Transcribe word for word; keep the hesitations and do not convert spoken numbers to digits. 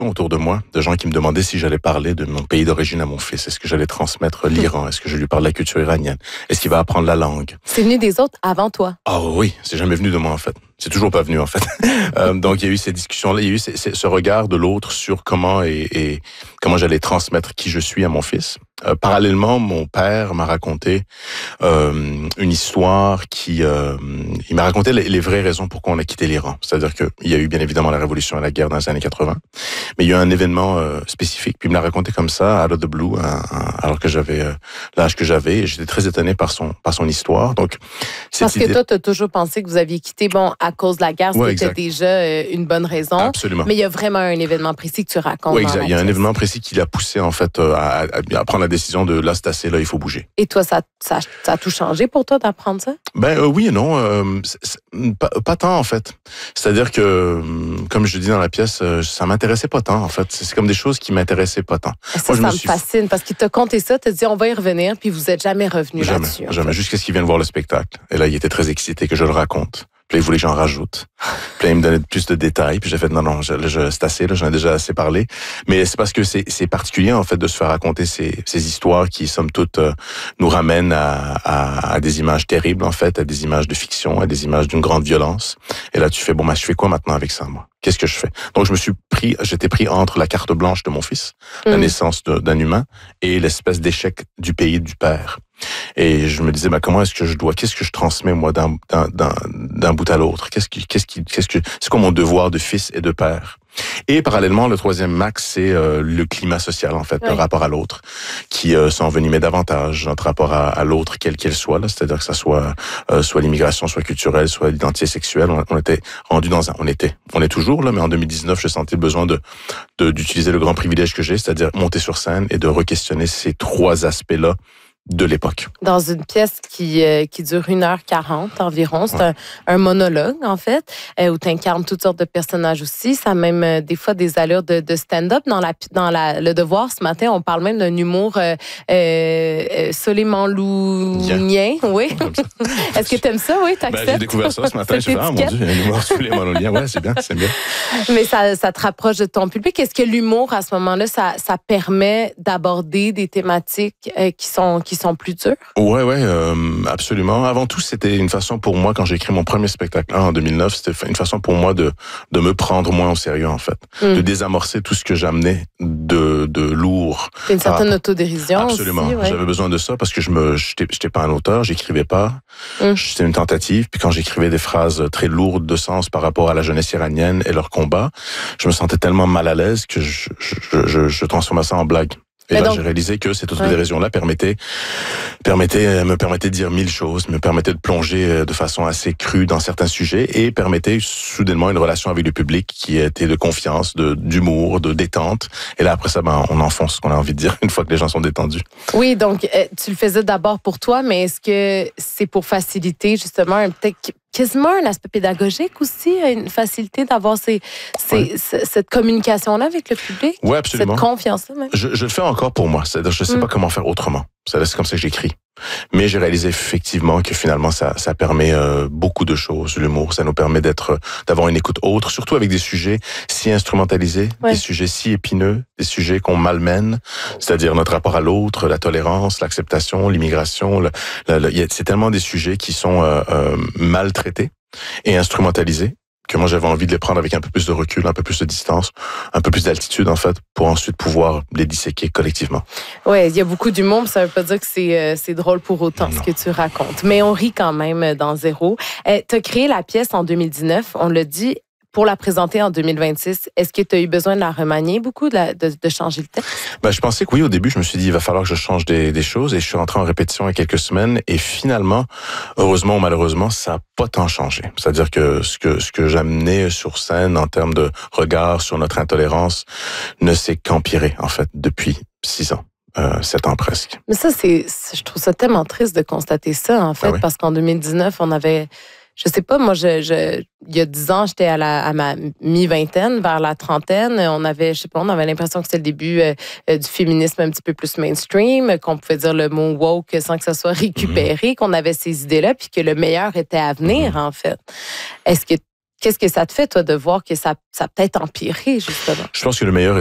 autour de moi, de gens qui me demandaient si j'allais parler de mon pays d'origine à mon fils. Est-ce que j'allais transmettre l'Iran? Est-ce que je lui parle de la culture iranienne? Est-ce qu'il va apprendre la langue? C'est venu des autres avant toi? Ah oh, oui, c'est jamais venu de moi en fait. C'est toujours pas venu en fait. euh, donc il y a eu ces discussions-là, il y a eu ces, ces, ce regard de l'autre sur comment et, et comment j'allais transmettre qui je suis à mon fils. Euh, parallèlement, mon père m'a raconté euh, une histoire qui... Euh, il m'a raconté les, les vraies raisons pourquoi on a quitté l'Iran. C'est-à-dire qu'il y a eu bien évidemment la révolution et la guerre dans les années quatre-vingts, mais il y a eu un événement euh, spécifique, puis il me l'a raconté comme ça, out of the blue, hein, hein, alors que j'avais euh, l'âge que j'avais, et j'étais très étonné par son, par son histoire. Donc, Parce idée... que toi, tu as toujours pensé que vous aviez quitté, bon, à cause de la guerre, ouais, c'était déjà euh, une bonne raison. Absolument. Mais il y a vraiment un événement précis que tu racontes. Oui, exact. Il y a un événement précis qui l'a poussé, en fait, à, à, à prendre la décision de là, c'est assez, là, il faut bouger. Et toi, ça, ça, ça a tout changé pour toi d'apprendre ça? Ben euh, oui et non. Euh, c'est, c'est, pas, pas tant, en fait. C'est-à-dire que, comme je dis dans la pièce, euh, ça m'intéressait pas tant, en fait. C'est, c'est comme des choses qui m'intéressaient pas tant. Ça, Moi, ça me, me suis... fascine parce qu'il t'a conté ça, t'as dit on va y revenir, puis vous êtes jamais revenu jamais, là-dessus. Jamais, jusqu'à ce qu'il vienne voir le spectacle. Et là, il était très excité que je le raconte. Puis là, il voulait que j'en rajoute. Puis là, il me donnait plus de détails. Puis j'ai fait, non, non, je, je, c'est assez, là, j'en ai déjà assez parlé. Mais c'est parce que c'est, c'est particulier, en fait, de se faire raconter ces, ces histoires qui, somme toute, euh, nous ramènent à, à, à des images terribles, en fait, à des images de fiction, à des images d'une grande violence. Et là, tu fais, bon, ben, je fais quoi maintenant avec ça, moi? Qu'est-ce que je fais? Donc, je me suis pris, j'étais pris entre la carte blanche de mon fils, mmh. la naissance de, d'un humain, et l'espèce d'échec du pays du père. Et je me disais, bah, comment est-ce que je dois, qu'est-ce que je transmets, moi, d'un, d'un, d'un, d'un bout à l'autre? Qu'est-ce qui, qu'est-ce qui, qu'est-ce que, c'est quoi mon devoir de fils et de père? Et parallèlement, le troisième max, c'est euh, le climat social, en fait, oui. le rapport à l'autre, qui euh, s'envenimait davantage, notre rapport à, à l'autre, quelle qu'elle soit, là, c'est-à-dire que ça soit euh, soit l'immigration, soit culturelle, soit l'identité sexuelle. On, on était rendu dans un, on était, on est toujours là, mais en deux mille dix-neuf, je sentais le besoin de, de d'utiliser le grand privilège que j'ai, c'est-à-dire monter sur scène et de re-questionner ces trois aspects-là de l'époque. Dans une pièce qui euh, qui dure une heure quarante environ, c'est ouais. un, un monologue, en fait, euh, où tu incarnes toutes sortes de personnages aussi. Ça a même euh, des fois des allures de, de stand-up. Dans, la, dans la, le Devoir, ce matin, on parle même d'un humour euh, euh, solémanlounien. Yeah. Oui. Est-ce que tu aimes ça? Oui, t'acceptes? Ben, j'ai découvert ça ce matin. Je fais, ah mon Dieu, il y a un humour solémanlounien. Ouais, c'est bien, c'est bien. Mais ça, ça te rapproche de ton public. Est-ce que l'humour, à ce moment-là, ça, ça permet d'aborder des thématiques euh, qui sont qui sont plus dures? Ouais, ouais, euh, absolument. Avant tout, c'était une façon pour moi, quand j'ai écrit mon premier spectacle en deux mille neuf, c'était une façon pour moi de de me prendre moins au sérieux, en fait, mm. de désamorcer tout ce que j'amenais de de lourd. C'est une certaine ah, autodérision. Absolument. Aussi, ouais. J'avais besoin de ça parce que je me, j'étais, j'étais pas un auteur, j'écrivais pas. Mm. C'était une tentative. Puis quand j'écrivais des phrases très lourdes de sens par rapport à la jeunesse iranienne et leur combat, je me sentais tellement mal à l'aise que je je je, je transformais ça en blague. Et là, donc, j'ai réalisé que cette autodérision-là ouais. permettait, permettait, me permettait de dire mille choses, me permettait de plonger de façon assez crue dans certains sujets et permettait soudainement une relation avec le public qui était de confiance, de, d'humour, de détente. Et là, après ça, ben, on enfonce ce qu'on a envie de dire une fois que les gens sont détendus. Oui, donc, euh, tu le faisais d'abord pour toi, mais est-ce que c'est pour faciliter justement peut-être quasiment un aspect pédagogique aussi, une facilité d'avoir ces, ces, ouais. cette communication-là avec le public? Oui, absolument. Cette confiance-là même? Je, je le fais encore pour moi. C'est-à-dire, je ne sais mm. pas comment faire autrement. C'est comme ça que j'écris. Mais j'ai réalisé effectivement que finalement, ça, ça permet euh, beaucoup de choses. L'humour, ça nous permet d'être, d'avoir une écoute autre, surtout avec des sujets si instrumentalisés, ouais. des sujets si épineux, des sujets qu'on malmène, c'est-à-dire notre rapport à l'autre, la tolérance, l'acceptation, l'immigration. Le, le, le, c'est tellement des sujets qui sont euh, euh, maltraités et instrumentalisés que moi j'avais envie de les prendre avec un peu plus de recul, un peu plus de distance, un peu plus d'altitude en fait, pour ensuite pouvoir les disséquer collectivement. Ouais, il y a beaucoup d'humour, mais ça veut pas dire que c'est euh, c'est drôle pour autant non. ce que tu racontes. Mais on rit quand même dans Zéro. Euh, tu as créé la pièce en deux mille dix-neuf, on l'a dit. Pour la présenter en deux mille vingt-six, est-ce que tu as eu besoin de la remanier beaucoup, de, la, de, de changer le texte? Ben, je pensais que oui, au début, je me suis dit, il va falloir que je change des, des choses et je suis rentré en répétition il y a quelques semaines et finalement, heureusement ou malheureusement, ça n'a pas tant changé. C'est-à-dire que ce que, ce que j'amenais sur scène en termes de regard sur notre intolérance ne s'est qu'empiré, en fait, depuis six ans. Euh, sept ans presque. Mais ça, c'est, je trouve ça tellement triste de constater ça, en fait, ah oui? Parce qu'en deux mille dix-neuf, on avait... Je sais pas, moi, je, je, il y a dix ans, j'étais à, la, à ma mi-vingtaine, vers la trentaine. On avait, je sais pas, on avait l'impression que c'était le début euh, du féminisme un petit peu plus mainstream, qu'on pouvait dire le mot woke sans que ça soit récupéré, mmh. qu'on avait ces idées-là, puis que le meilleur était à venir, mmh. en fait. Est-ce que Qu'est-ce que ça te fait, toi, de voir que ça, ça a peut-être empiré, justement? Je pense que le meilleur